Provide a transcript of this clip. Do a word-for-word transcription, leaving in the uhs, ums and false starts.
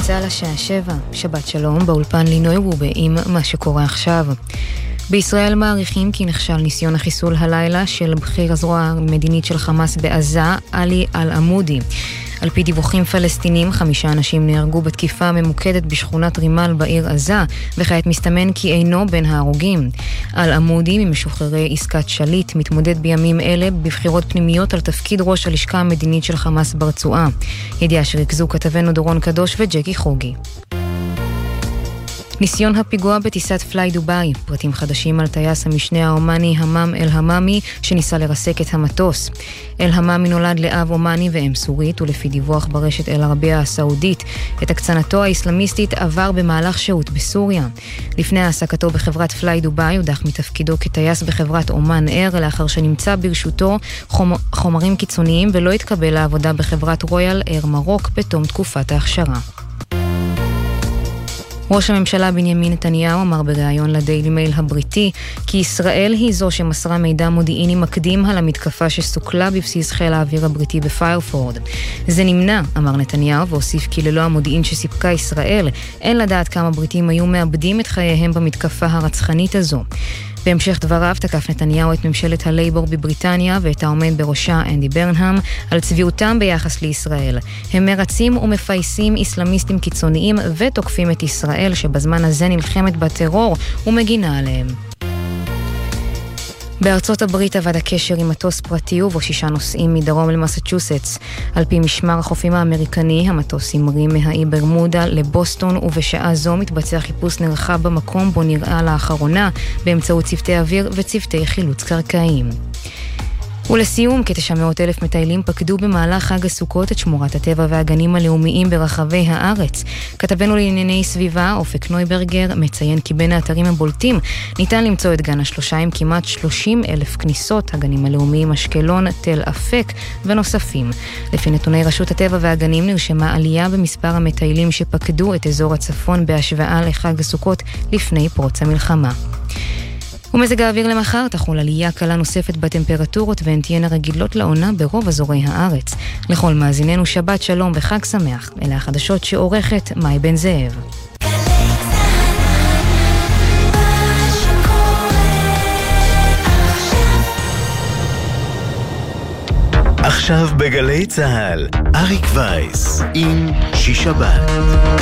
צהל השעה שבע, שבת שלום, באולפן לינוי רובה עם מה שקורה עכשיו. בישראל מעריכים כי נכשל ניסיון החיסול הלילה של בכיר הזרוע המדינית של חמאס בעזה, עלי אל-עמודי. על פי דיווחים פלסטינים, חמישה אנשים נהרגו בתקיפה ממוקדת בשכונת רימל בעיר עזה, וכעת מסתמן כי אינו בין ההרוגים. אל-עמודי, ממשוחררי עסקת שליט, מתמודד בימים אלה בבחירות פנימיות על תפקיד ראש הלשכה המדינית של חמאס ברצועה. ידיעה שריכזו כתבנו דורון קדוש וג'קי חוגי. ניסיון הפיגוע בטיסת פליי דוביי, פרטים חדשים על טייס המשנה האומני המם אל-הממי שניסה לרסק את המטוס. אל-הממי נולד לאב אומני ואם סורית, ולפי דיווח ברשת אל-ערבייה הסעודית, את הקצנתו האסלאמיסטית עבר במהלך שהות בסוריה. לפני העסקתו בחברת פליי דוביי הודח מתפקידו כטייס בחברת אומן אר, לאחר שנמצא ברשותו חומר, חומרים קיצוניים ולא התקבל לעבודה בחברת רויאל אר מרוק בתום תקופת ההכשרה. ראש הממשלה בנימין נתניהו אמר בריאיון לדיילי מייל הבריטי כי ישראל היא זו שמסרה מידע מודיעיני מקדים על המתקפה שסוכלה בבסיס חיל האוויר הבריטי בפיירפורד. זה נמנע, אמר נתניהו, והוסיף כי ללא המודיעין שסיפקה ישראל, אין לדעת כמה בריטים היו מאבדים את חייהם במתקפה הרצחנית הזו. בהמשך דבריו תקף נתניהו את ממשלת הלייבור בבריטניה ואת העומד בראשה אנדי ברנהאם על צביעותם ביחס לישראל. הם מרצים ומפייסים איסלאמיסטים קיצוניים ותוקפים את ישראל שבזמן הזה נלחמת בטרור ומגינה עליהם. בארצות הברית עבד הקשר עם מטוס פרטי ובו שישה נוסעים מדרום למסצ'וסטס. על פי משמר החופים האמריקני, המטוס המריא מהאי ברמודה לבוסטון, ובשעה זו מתבצע חיפוש נרחב במקום בו נראה לאחרונה באמצעות צוותי אוויר וצוותי חילוץ קרקעיים. ולסיום, כ-תשע מאות אלף מטיילים פקדו במהלך חג הסוכות את שמורת הטבע והגנים הלאומיים ברחבי הארץ. כתבנו לענייני סביבה, אופק נויברגר, מציין כי בין האתרים הבולטים ניתן למצוא את גן השלושה עם כמעט שלושים אלף כניסות, הגנים הלאומיים אשקלון, תל אפק ונוספים. לפי נתוני רשות הטבע והגנים נרשמה עלייה במספר המטיילים שפקדו את אזור הצפון בהשוואה לחג הסוכות לפני פרוץ המלחמה. ומזג האוויר למחר תחול עלייה קלה נוספת בטמפרטורות והן תהיינה רגילות לעונה ברוב אזורי הארץ. לכל מאזיננו שבת שלום וחג שמח. אלה החדשות שעורכת מאי בן זאב. עכשיו בגלי צהל, אריק וייס עם שישבת.